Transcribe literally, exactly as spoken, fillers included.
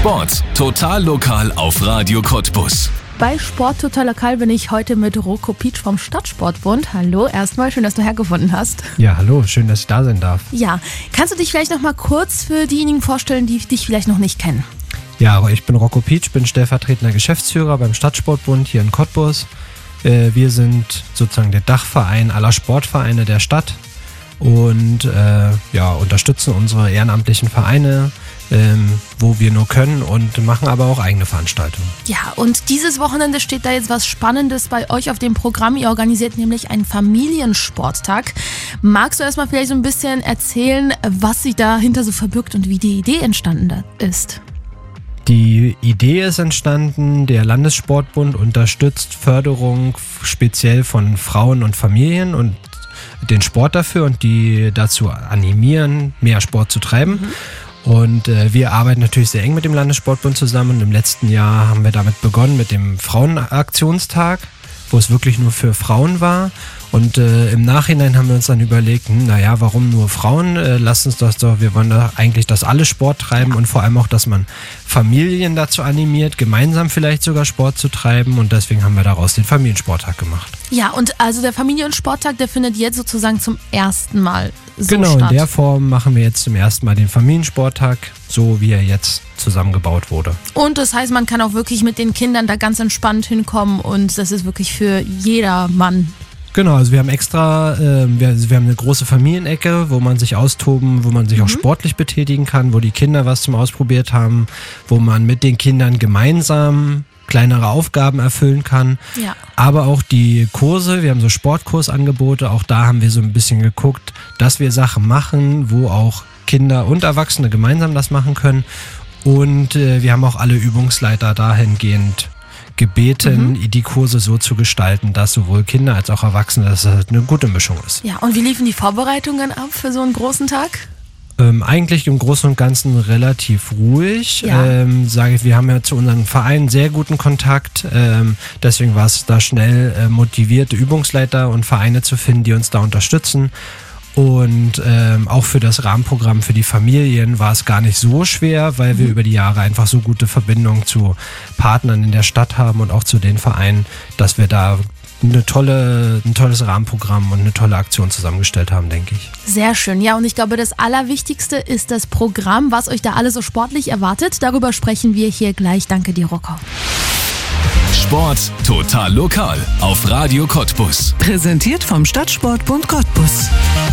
Sport total lokal auf Radio Cottbus. Bei Sport total lokal bin ich heute mit Rocco Pietsch vom Stadtsportbund. Hallo, erstmal schön, dass du hergefunden hast. Ja, hallo, schön, dass ich da sein darf. Ja, kannst du dich vielleicht noch mal kurz für diejenigen vorstellen, die dich vielleicht noch nicht kennen? Ja, ich bin Rocco Pietsch, bin stellvertretender Geschäftsführer beim Stadtsportbund hier in Cottbus. Wir sind sozusagen der Dachverein aller Sportvereine der Stadt und äh, ja, unterstützen unsere ehrenamtlichen Vereine, ähm, wo wir nur können, und machen aber auch eigene Veranstaltungen. Ja, und dieses Wochenende steht da jetzt was Spannendes bei euch auf dem Programm. Ihr organisiert nämlich einen Familiensporttag. Magst du erstmal vielleicht so ein bisschen erzählen, was sich dahinter so verbirgt und wie die Idee entstanden ist? Die Idee ist entstanden, der Landessportbund unterstützt Förderung speziell von Frauen und Familien und den Sport dafür und die dazu animieren, mehr Sport zu treiben. Mhm. Und äh, wir arbeiten natürlich sehr eng mit dem Landessportbund zusammen, und im letzten Jahr haben wir damit begonnen mit dem Frauenaktionstag, wo es wirklich nur für Frauen war. Und äh, im Nachhinein haben wir uns dann überlegt, hm, naja, warum nur Frauen? Äh, lasst uns das doch, wir wollen da eigentlich, dass alle Sport treiben, und vor allem auch, dass man Familien dazu animiert, gemeinsam vielleicht sogar Sport zu treiben, und deswegen haben wir daraus den Familiensporttag gemacht. Ja, und also der Familiensporttag, der findet jetzt sozusagen zum ersten Mal so genau, statt. Genau, in der Form machen wir jetzt zum ersten Mal den Familiensporttag, so wie er jetzt zusammengebaut wurde. Und das heißt, man kann auch wirklich mit den Kindern da ganz entspannt hinkommen, und das ist wirklich für jedermann. Genau, also wir haben extra, äh, wir, wir haben eine große Familienecke, wo man sich austoben, wo man sich mhm. auch sportlich betätigen kann, wo die Kinder was zum Ausprobiert haben, wo man mit den Kindern gemeinsam kleinere Aufgaben erfüllen kann. Ja. Aber auch die Kurse, wir haben so Sportkursangebote, auch da haben wir so ein bisschen geguckt, dass wir Sachen machen, wo auch Kinder und Erwachsene gemeinsam das machen können. Und äh, wir haben auch alle Übungsleiter dahingehend gebeten, mhm. die Kurse so zu gestalten, dass sowohl Kinder als auch Erwachsene, dass es eine gute Mischung ist. Ja, und wie liefen die Vorbereitungen ab für so einen großen Tag? Ähm, eigentlich im Großen und Ganzen relativ ruhig. Ja. Ähm, sage ich, wir haben ja zu unseren Vereinen sehr guten Kontakt. Ähm, deswegen war es da schnell äh, motivierte Übungsleiter und Vereine zu finden, die uns da unterstützen. Und ähm, auch für das Rahmenprogramm für die Familien war es gar nicht so schwer, weil wir über die Jahre einfach so gute Verbindungen zu Partnern in der Stadt haben und auch zu den Vereinen, dass wir da eine tolle, ein tolles Rahmenprogramm und eine tolle Aktion zusammengestellt haben, denke ich. Sehr schön. Ja, und ich glaube, das Allerwichtigste ist das Programm, was euch da alles so sportlich erwartet. Darüber sprechen wir hier gleich. Danke dir, Rocco. Sport total lokal auf Radio Cottbus. Präsentiert vom Stadtsportbund Cottbus.